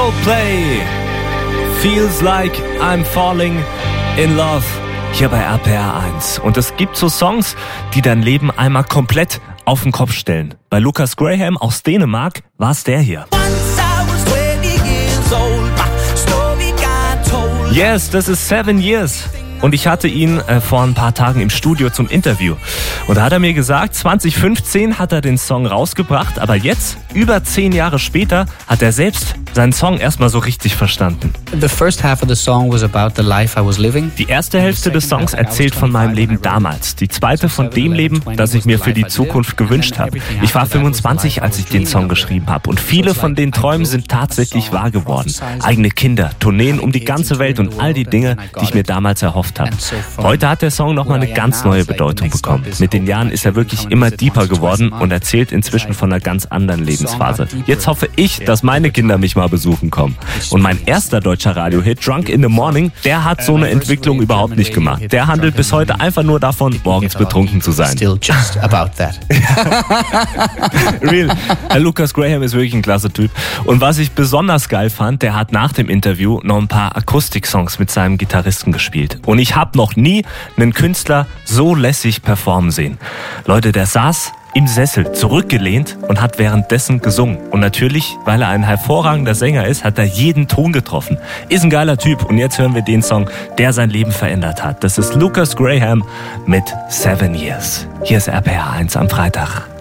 Coldplay, Feels Like I'm Falling in Love, hier bei RPR 1. Und es gibt so Songs, die dein Leben einmal komplett auf den Kopf stellen. Bei Lucas Graham aus Dänemark war es der hier. Yes, das ist 7 Years. Und ich hatte ihn vor ein paar Tagen im Studio zum Interview. Und da hat er mir gesagt, 2015 hat er den Song rausgebracht, aber jetzt, über 10 Jahre später, hat er selbst seinen Song erstmal so richtig verstanden. The first half of the song was about the life I was living. Die erste Hälfte des Songs erzählt von meinem Leben damals. Die zweite von dem Leben, das ich mir für die Zukunft gewünscht habe. Ich war 25, als ich den Song geschrieben habe. Und viele von den Träumen sind tatsächlich wahr geworden. Eigene Kinder, Tourneen um die ganze Welt und all die Dinge, die ich mir damals erhofft habe. Heute hat der Song nochmal eine ganz neue Bedeutung bekommen. Mit den Jahren ist er wirklich immer deeper geworden und erzählt inzwischen von einer ganz anderen Lebensphase. Jetzt hoffe ich, dass meine Kinder mich mal besuchen kommen. Und mein erster deutscher Radiohit, Drunk in the Morning, der hat so eine Entwicklung überhaupt nicht gemacht. Der handelt bis heute einfach nur davon, morgens betrunken zu sein. Still just about that. Real. Herr Lucas Graham ist wirklich ein klasse Typ. Und was ich besonders geil fand, der hat nach dem Interview noch ein paar Akustik-Songs mit seinem Gitarristen gespielt. Und ich habe noch nie einen Künstler so lässig performen sehen. Leute, der saß im Sessel, zurückgelehnt und hat währenddessen gesungen. Und natürlich, weil er ein hervorragender Sänger ist, hat er jeden Ton getroffen. Ist ein geiler Typ. Und jetzt hören wir den Song, der sein Leben verändert hat. Das ist Lucas Graham mit 7 Years. Hier ist RPR 1 am Freitag.